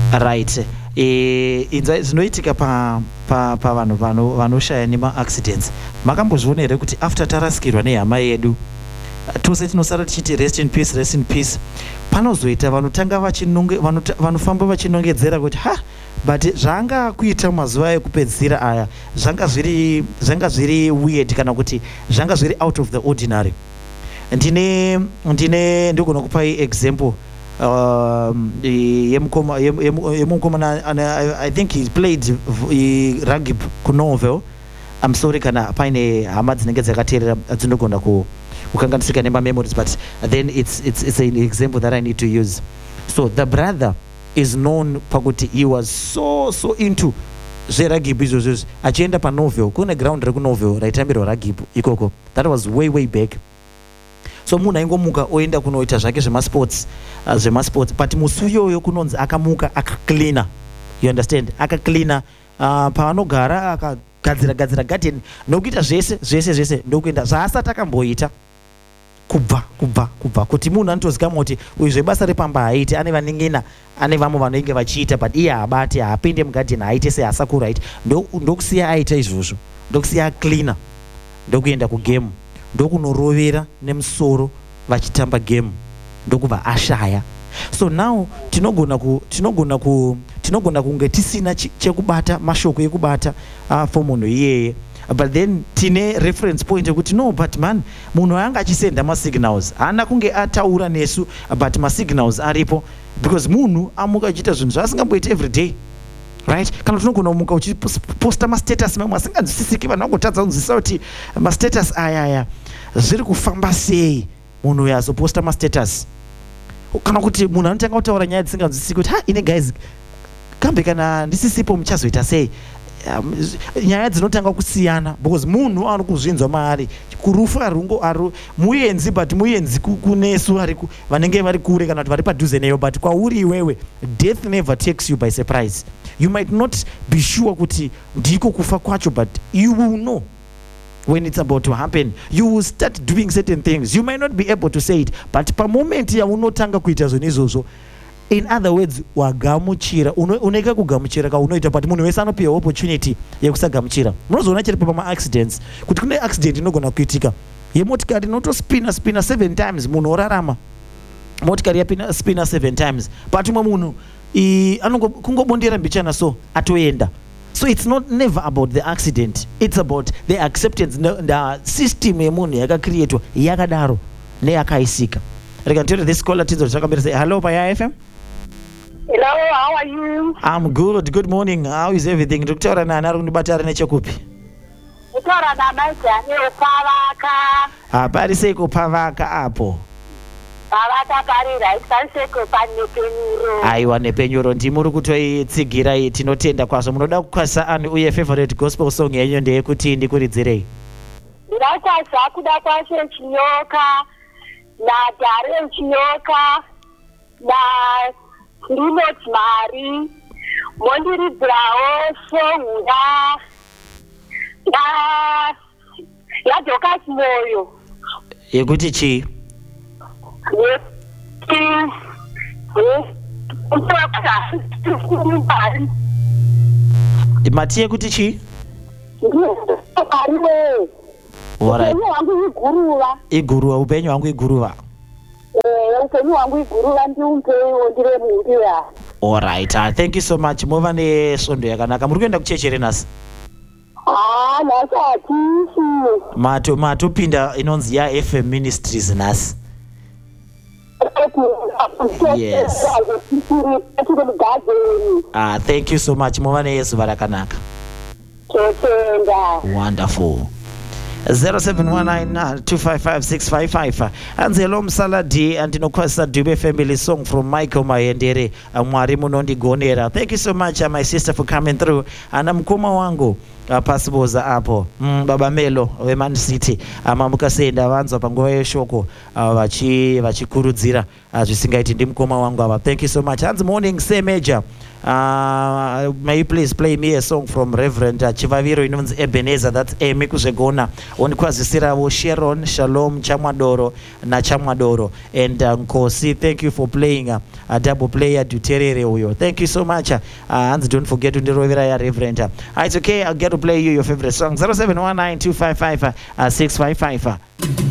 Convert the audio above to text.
right. Zvinoitika pavanhu vanoshaya nemaaccidents. Makambozviona here kuti after tarasikirwa nehama yedu tose tinosara tichiti rest in peace, panozoita vanotanga vanofamba vachinongedzera kuti but zvanga kuita mazuva ekupedzisira aya zvanga zviri weird kana kuti zvanga zviri out of the ordinary. Ndigona kupai example yemukomana I think he played rugby kuNorville. I'm sorry kana paine hama dzinenge dzakateerera dzinogona kukanganisika nemamemories, but then it's an example that I need to use. So the brother is known pakuti he was so into zverugby izvozvo achienda paNorville. Kune ground rekuNorville raitambirwa rugby ikoko. That was way back. So munhu aingomuka oenda kunoita zvake zvemasports, but musi uyoyo kunonzi akamuka akacleana. You understand? Akacleana paanogara akagadzira garden nokuita zvese ndokuenda zvaasati akamboita kubva kuti munhu anotozikamwa kuti uyu zvebasa repamba haiti, ane vanengena, ane vamwe vanenge vachiita, but iye haabate, haapinde mugarden, haaite seasakuru aita. Ndokusiya aita izvozvo, ndokusiya acleana, ndokuenda kugame, ndokunorovera nemusoro vachitamba game, ndokubva ashaya. So now tinogona kunge tisina chekubata, mashoko ekubata for munhu iyeye, but then tine reference point yekuti no, but man, munhu anga achisenda masignals haana kunge ataura nesu, but masignals aripo because munhu amuka achiita zvinhu zvaasingamboiti every day, right? Kana tinogona kumuka uchiposta mastatus mamwe asinganzwisisiki, vanhu vangotadza kunzwisisa kuti mastatus aya zviri kufamba sei, munhu uyu azoposta mastatus. Kana kuti munhu anotanga kutaura nyaya dzisinganzwisisiki kuti ine guys kambe kana ndisisipo muchazoita sei. Nyaya dzinotanga kusiyana because munhu anokuzvinzwa maari kurufu muyenzi, but muyenzi kunesu vanenge vari kure kana kuti vari padhuze neyo, but kwauri iwewe death never takes you by surprise. You might not be sure kuti ndiko kufa kwacho, but you will know when it's about to happen. You will start doing certain things. You might not be able to say it, but pa moment yaunotanga kuita zvinhu izvozvo, in other words, wagamuchira, unoika kugamuchira kaunoita, but munhu wese anopiwa opportunity yekusagamuchira. Munozoona chiri pama accidents kuti kune accident inogona kuitika yemotikari inotospina 7 times, munhu orarama, motikari yapina 7 times, but umwe munhu kungobondera mbichana so atoenda. So it's never about the accident, it's about the acceptance, the system yemunhu yakacreatwa yakadaro neyakaisika. Rega nditori this caller tizo chakamira say hello pa FM. Hello, how are you? I'm good morning. How is everything? Ndikutaura nani ari kundibatara nechekupi? Ndikutaura naMaizani Pavaka. Pari seiko Pavaka apo? Pavaka pari right, pari seiko paNepenyuro. Aiwa Nepenyuro ndimuri kutoitsigira, tinotenda kwazvo. Munoda kukwasa ani uye favorite gospel song yenyu ndeyekuti ndikuridzirei? Ndirakwasa kuda kwashe Chinyoka na Dare Chinyoka na Rinot Mari mondiridzirawo songa yaDokas Moyo yekuti chi mati yekuti chi iguruva upenyu hwangu iguruva. Upenyu hwangu iguruva ndiumpewo ndire mumbiwa. Alright, thank you so much. Mova nesvondo yakanaka. Muri kuenda kuchechi ere nhasi? Nhasi matopinda inonzi yaFM Ministries nhasi. Yes. Thank you so much. Mova nezuva rakanaka. Wonderful. 0719255655 Anzelo Msaladi andinokwasa Dube family song from Michael Mayendere Mwari munondigonera. Thank you so much my sister for coming through. Ana mkoma wangu pasiboza apo baba Melo weMan City mukasenda vanzwa panguva yeshoko vachikurudzira zvisingaiti ndimukoma wangu ava. Thank you so much. Hands morning say major. May you please play me a song from Reverend Chivaviro inonzi Ebenezer, that's Amy kuzvegona onikwazisirawo Sharon Shalom Chamwadoro na Chamwadoro and Nkosi. Thank you for playing a double player Duterere uyo. Thank you so much. And don't forget to ndirovera ya Reverend. It's okay, I'll get to play you your favorite song. 0719255655.